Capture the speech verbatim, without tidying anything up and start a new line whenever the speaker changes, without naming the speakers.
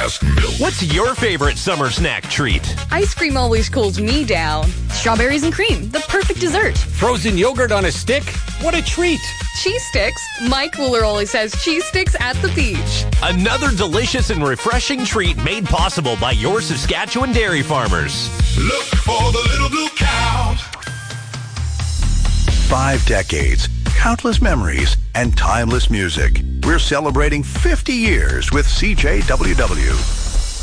fast milk.
What's your favorite summer snack treat?
Ice cream always cools me down. Strawberries and cream, the perfect dessert.
Frozen yogurt on a stick? What a treat.
Cheese sticks. My cooler always has cheese sticks at the beach.
Another delicious and refreshing treat made possible by your Saskatchewan dairy farmers.
Look for the little blue cow.
Five decades, countless memories, and timeless music. We're celebrating fifty years with C J W W.